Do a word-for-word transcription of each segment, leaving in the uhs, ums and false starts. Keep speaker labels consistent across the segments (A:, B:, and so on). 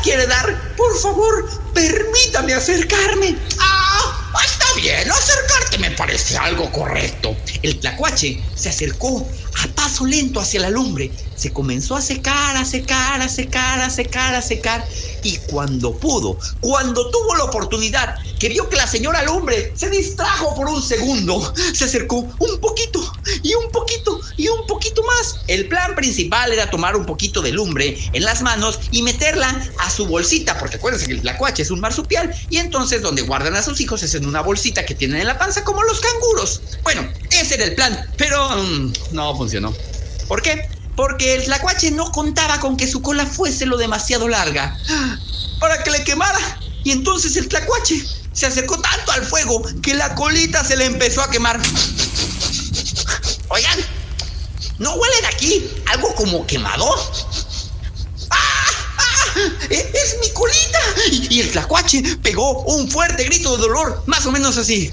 A: quiere dar. Por favor, permítame acercarme. Ah, está bien, acercarte me parece algo correcto. El tlacuache se acercó a paso lento hacia la lumbre. Se comenzó a secar, a secar, a secar, a secar, a secar. Y cuando pudo, cuando tuvo la oportunidad, que vio que la señora lumbre se distrajo por un segundo, se acercó un poquito, y un poquito, y un poquito más. El plan principal era tomar un poquito de lumbre en las manos y meterla a su bolsita, porque acuérdense que el tlacuache es un marsupial, y entonces donde guardan a sus hijos es en una bolsita que tienen en la panza, como los canguros. Bueno, ese era el plan, pero um, no funcionó. ¿Por qué? Porque el tlacuache no contaba con que su cola fuese lo demasiado larga para que le quemara. Y entonces el tlacuache se acercó tanto al fuego que la colita se le empezó a quemar. Oigan, ¿no huelen aquí algo como quemador? ¡Ah! ¡Ah! ¡Es mi colita! Y el tlacuache pegó un fuerte grito de dolor, más o menos así.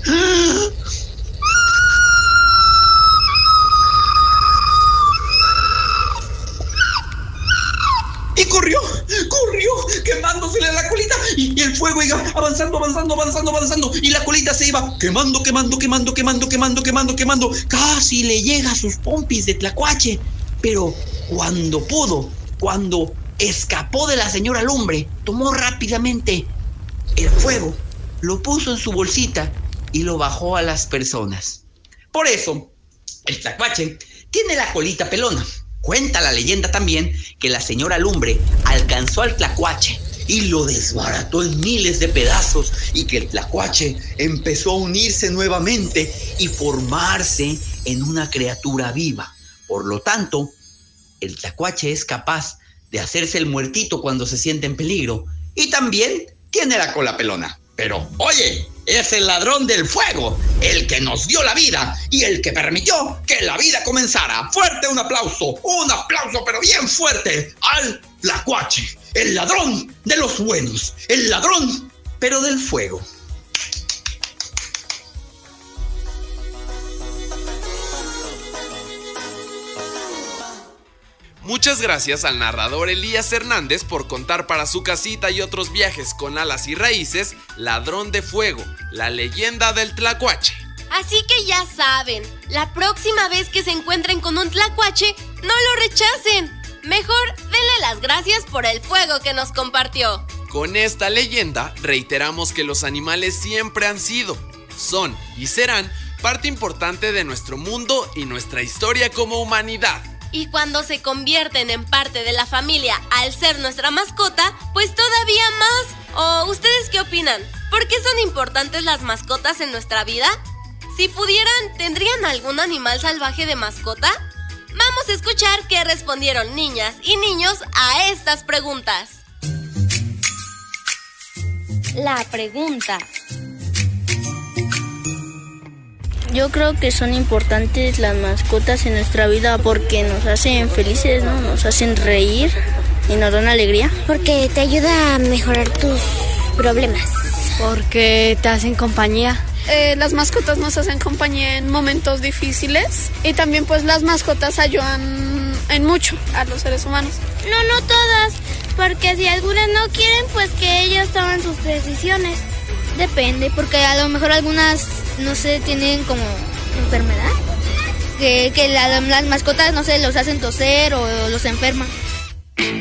A: Y corrió, corrió, quemándosele la colita. Y, y el fuego iba avanzando, avanzando, avanzando, avanzando. Y la colita se iba quemando, quemando, quemando, quemando, quemando, quemando, quemando. Casi le llega a sus pompis de tlacuache. Pero cuando pudo, cuando escapó de la señora lumbre, tomó rápidamente el fuego, lo puso en su bolsita y lo bajó a las personas. Por eso, el tlacuache tiene la colita pelona. Cuenta la leyenda también que la señora lumbre alcanzó al tlacuache y lo desbarató en miles de pedazos, y que el tlacuache empezó a unirse nuevamente y formarse en una criatura viva. Por lo tanto, el tlacuache es capaz de hacerse el muertito cuando se siente en peligro, y también tiene la cola pelona. Pero, oye, es el ladrón del fuego, el que nos dio la vida y el que permitió que la vida comenzara. Fuerte un aplauso, un aplauso pero bien fuerte al tlacuache, el ladrón de los buenos, el ladrón pero del fuego.
B: Muchas gracias al narrador Elías Hernández por contar para Su Casita y Otros Viajes con Alas y Raíces, Ladrón de Fuego, la leyenda del tlacuache.
C: Así que ya saben, la próxima vez que se encuentren con un tlacuache, no lo rechacen. Mejor denle las gracias por el fuego que nos compartió.
B: Con esta leyenda reiteramos que los animales siempre han sido, son y serán parte importante de nuestro mundo y nuestra historia como humanidad.
C: Y cuando se convierten en parte de la familia al ser nuestra mascota, pues todavía más. ¿O ustedes qué opinan? ¿Por qué son importantes las mascotas en nuestra vida? Si pudieran, ¿tendrían algún animal salvaje de mascota? Vamos a escuchar qué respondieron niñas y niños a estas preguntas.
D: La pregunta. Yo creo que son importantes las mascotas en nuestra vida porque nos hacen felices, ¿no? Nos hacen reír y nos dan alegría.
E: Porque te ayuda a mejorar tus problemas.
F: Porque te hacen compañía.
G: Eh, las mascotas nos hacen compañía en momentos difíciles y también pues las mascotas ayudan en mucho a los seres humanos.
E: No, no todas, porque si algunas no quieren, pues que ellas tomen sus decisiones.
D: Depende, porque a lo mejor algunas, no sé, tienen como enfermedad. Que, que la, las mascotas, no sé, los hacen toser o los enferman.